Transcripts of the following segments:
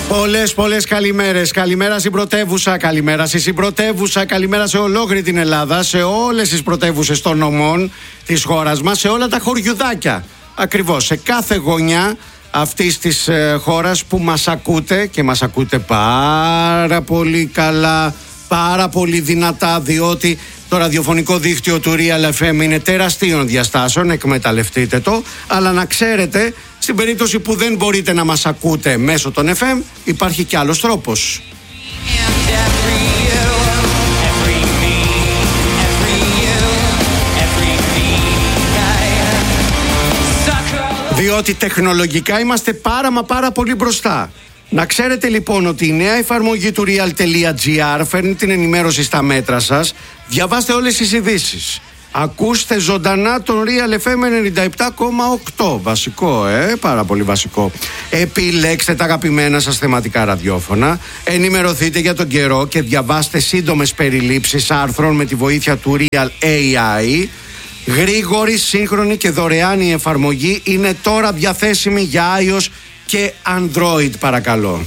Πολλές καλημέρες. Καλημέρα στην πρωτεύουσα, καλημέρα στη συμπρωτεύουσα, καλημέρα σε ολόκληρη την Ελλάδα, σε όλες τις πρωτεύουσες των νομών της χώρας μας, σε όλα τα χωριουδάκια. Ακριβώς, σε κάθε γωνιά αυτής της χώρας που μας ακούτε και μας ακούτε πάρα πολύ καλά, πάρα πολύ δυνατά, διότι το ραδιοφωνικό δίκτυο του Real FM είναι τεραστίων διαστάσεων, εκμεταλλευτείτε το, αλλά να ξέρετε, στην περίπτωση που δεν μπορείτε να μας ακούτε μέσω των FM, υπάρχει κι άλλος τρόπος. Διότι τεχνολογικά είμαστε πάρα πολύ μπροστά. Να ξέρετε λοιπόν ότι η νέα εφαρμογή του real.gr φέρνει την ενημέρωση στα μέτρα σας. Διαβάστε όλες τις ειδήσεις. Ακούστε ζωντανά τον Real FM 97,8. Βασικό, πάρα πολύ βασικό. Επιλέξτε τα αγαπημένα σας θεματικά ραδιόφωνα. Ενημερωθείτε για τον καιρό και διαβάστε σύντομες περιλήψεις άρθρων με τη βοήθεια του Real AI. Γρήγορη, σύγχρονη και δωρεάν η εφαρμογή είναι τώρα διαθέσιμη για iOS και Android, παρακαλώ.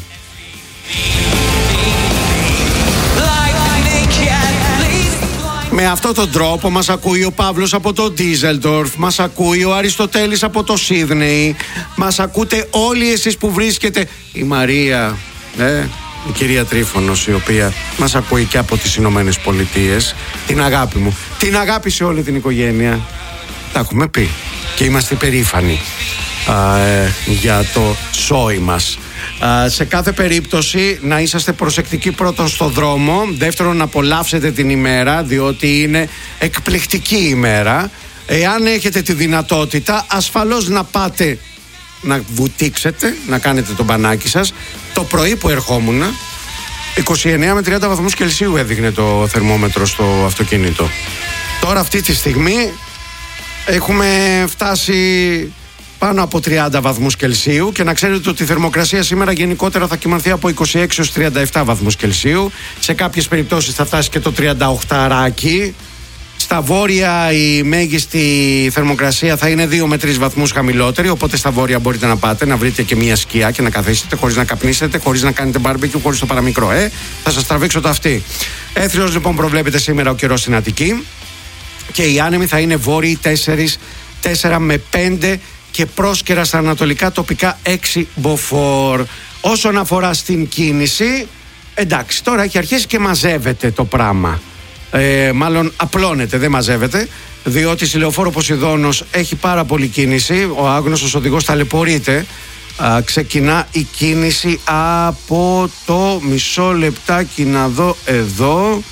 Με αυτόν τον τρόπο μας ακούει ο Παύλος από το Ντίζελντορφ, μας ακούει ο Αριστοτέλης από το Σίδνεϊ, μας ακούτε όλοι εσείς που βρίσκετε, η Μαρία, η κυρία Τρίφωνος, η οποία μας ακούει και από τις Ηνωμένες Πολιτείες. Την αγάπη μου, την αγάπη σε όλη την οικογένεια. Τα έχουμε πει και είμαστε περήφανοι για το σόι μας. Σε κάθε περίπτωση να είσαστε προσεκτικοί, πρώτον στο δρόμο, δεύτερον να απολαύσετε την ημέρα, διότι είναι εκπληκτική ημέρα. Εάν έχετε τη δυνατότητα, ασφαλώς να πάτε να βουτήξετε, να κάνετε το μπανάκι σας. Το πρωί που ερχόμουν 29 με 30 βαθμούς Κελσίου έδειχνε το θερμόμετρο στο αυτοκίνητο. Τώρα αυτή τη στιγμή έχουμε φτάσει πάνω από 30 βαθμούς Κελσίου και να ξέρετε ότι η θερμοκρασία σήμερα γενικότερα θα κυμανθεί από 26 έως 37 βαθμούς Κελσίου. Σε κάποιες περιπτώσεις θα φτάσει και το 38 Στα βόρεια η μέγιστη θερμοκρασία θα είναι 2 με 3 βαθμούς χαμηλότερη, οπότε στα βόρεια μπορείτε να πάτε να βρείτε και μια σκιά και να καθίσετε χωρίς να καπνίσετε, χωρίς να κάνετε μπάρμπεκιου, χωρίς το παραμικρό. Θα σας τραβήξω το αυτί. Έθριος λοιπόν προβλέπεται σήμερα ο καιρός στην Αττική και οι άνεμοι θα είναι βόρειοι 4 με 5 και πρόσκαιρα στα ανατολικά τοπικά 6 μποφόρ. Όσον αφορά στην κίνηση, εντάξει, τώρα έχει αρχίσει και μαζεύεται το πράγμα. Μάλλον απλώνεται, δεν μαζεύεται, διότι στη Λεωφόρο Ποσειδώνος έχει πάρα πολύ κίνηση. Ο άγνωστος οδηγός ταλαιπωρείται. Ξεκινά η κίνηση από το μισό λεπτάκι να δω εδώ,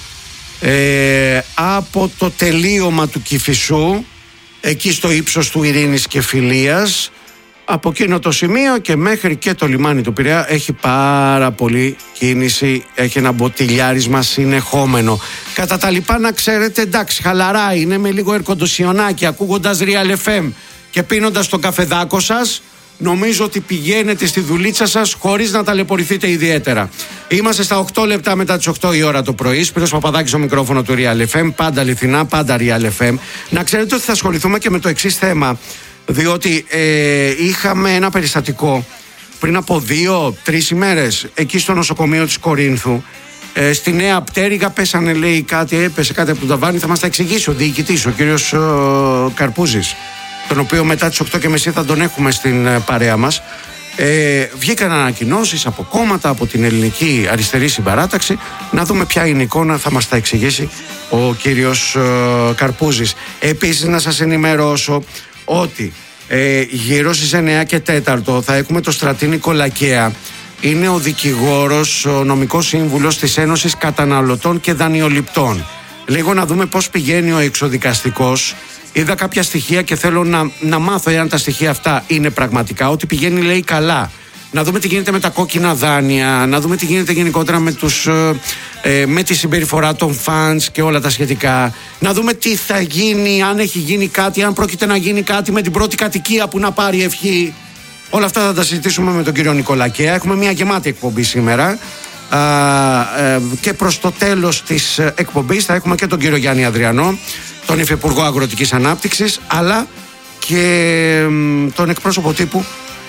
από το τελείωμα του Κηφισού, εκεί στο ύψος του Ειρήνης και Φιλίας. Από εκείνο το σημείο και μέχρι και το λιμάνι του Πειραιά έχει πάρα πολύ κίνηση, έχει ένα μποτιλιάρισμα συνεχόμενο. Κατά τα λοιπά να ξέρετε, εντάξει, χαλαρά είναι, με λίγο ερκοντοσιονάκι, ακούγοντας Real FM και πίνοντας τον καφεδάκο σας, νομίζω ότι πηγαίνετε στη δουλίτσα σας χωρίς να ταλαιπωρηθείτε ιδιαίτερα. Είμαστε στα 8 λεπτά μετά τις 8 η ώρα το πρωί. Σπύρος Παπαδάκης στο μικρόφωνο του Real FM, πάντα αληθινά, πάντα Real FM. Να ξέρετε ότι θα ασχοληθούμε και με το εξής θέμα, διότι είχαμε ένα περιστατικό πριν από 2-3 ημέρες εκεί στο νοσοκομείο της Κορίνθου. Στη Νέα Πτέρυγα πέσανε, λέει, έπεσε κάτι από το ταβάνι. Θα μας τα εξηγήσει ο διοικητής, ο κύριος Καρπούζης, τον οποίο μετά τις 8.30 θα τον έχουμε στην παρέα μας. Βγήκαν ανακοινώσεις από κόμματα, από την Ελληνική Αριστερή Συμπαράταξη. Να δούμε ποια είναι η εικόνα, θα μας τα εξηγήσει ο κύριος Καρπούζης. Επίσης να σας ενημερώσω ότι γύρω στις 9 και 4 θα έχουμε το Στρατή Νικολακέα. Είναι ο δικηγόρος, ο νομικός σύμβουλος της Ένωσης Καταναλωτών και Δανειοληπτών. Λίγο να δούμε πώς πηγαίνει ο εξοδικαστικός. Είδα κάποια στοιχεία και θέλω να μάθω εάν τα στοιχεία αυτά είναι πραγματικά, ότι πηγαίνει, λέει, καλά. Να δούμε τι γίνεται με τα κόκκινα δάνεια, να δούμε τι γίνεται γενικότερα με τη συμπεριφορά των φαντς και όλα τα σχετικά. Να δούμε τι θα γίνει, αν έχει γίνει κάτι, αν πρόκειται να γίνει κάτι με την πρώτη κατοικία που να πάρει ευχή. Όλα αυτά θα τα συζητήσουμε με τον κύριο Νικολακέα. Έχουμε μια γεμάτη εκπομπή σήμερα. Και προς το τέλος της εκπομπής θα έχουμε και τον κύριο Γιάννη Ανδριανό, τον Υφυπουργό Αγροτικής Ανάπτυξης, αλλά και τον εκπρόσωπο τύπου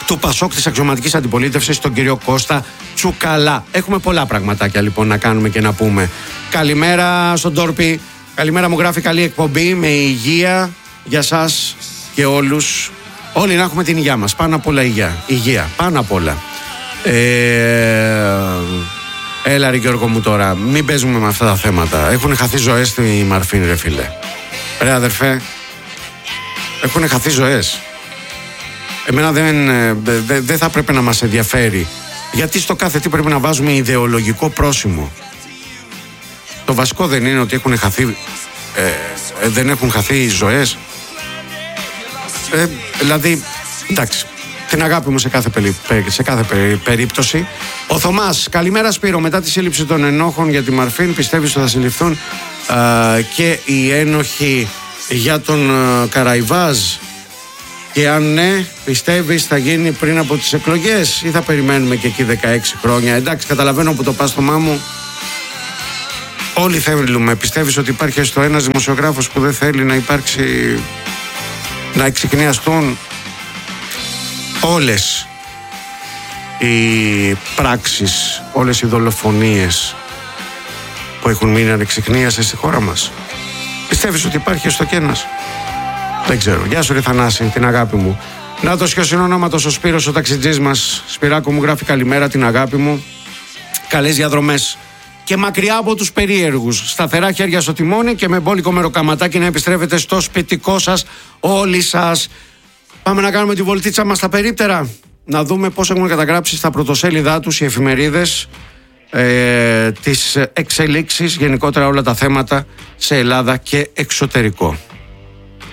του Πασόκ της αξιωματικής αντιπολίτευσης, τον κύριο Κώστα Τσουκαλά. Έχουμε πολλά πραγματάκια λοιπόν να κάνουμε και να πούμε. Καλημέρα στον Τόρπι. Καλημέρα, μου γράφει, καλή εκπομπή με υγεία για σας και όλους. Όλοι να έχουμε την υγεία μας. Πάνω απ' όλα υγεία. Πάνω απ' όλα. Έλα ρε Γιώργο μου τώρα, μην παίζουμε με αυτά τα θέματα. Έχουν χαθεί ζωές στη Μαρφίν, ρε φίλε. Ρε αδερφέ, έχουν χαθεί ζωές. Εμένα δεν θα πρέπει να μας ενδιαφέρει. Γιατί στο κάθε τι πρέπει να βάζουμε ιδεολογικό πρόσημο. Το βασικό δεν είναι ότι έχουν χαθεί, δεν έχουν χαθεί ζωές. Δηλαδή, εντάξει, την αγάπη μου σε κάθε περίπτωση. Ο Θωμάς, καλημέρα Σπύρο. Μετά τη σύλληψη των ενόχων για τη Μαρφίν, πιστεύεις ότι θα συλληφθούν και οι ένοχοι για τον Καραϊβάζ? Και αν ναι, πιστεύεις θα γίνει πριν από τις εκλογές ή θα περιμένουμε και εκεί 16 χρόνια? Εντάξει, καταλαβαίνω που το πας, Θωμά μου. Όλοι θέλουμε. Πιστεύεις ότι υπάρχει έστω ένας δημοσιογράφος που δεν θέλει να υπάρξει, να εξυκνιαστούν όλες οι πράξεις, όλες οι δολοφονίες που έχουν μείνει ανεξυκνίαστες στη χώρα μας? Πιστεύεις ότι υπάρχει έστω κι ένας? Δεν ξέρω. Γεια σου ρε Θανάση, την αγάπη μου. Να το σχέσιο ονόματος ο Σπύρος, ο ταξιτζής μας. Σπυράκο μου γράφει καλημέρα, την αγάπη μου. Καλές διαδρομές. Και μακριά από τους περίεργους. Σταθερά χέρια στο τιμόνι και με μπόλικο μεροκαματάκι να επιστρέφετε στο σπιτικό σας όλοι σας. Πάμε να κάνουμε τη βολτίτσα μας στα περίπτερα. Να δούμε πώς έχουν καταγράψει στα πρωτοσέλιδά τους οι εφημερίδες τις εξελίξεις, γενικότερα όλα τα θέματα σε Ελλάδα και εξωτερικό.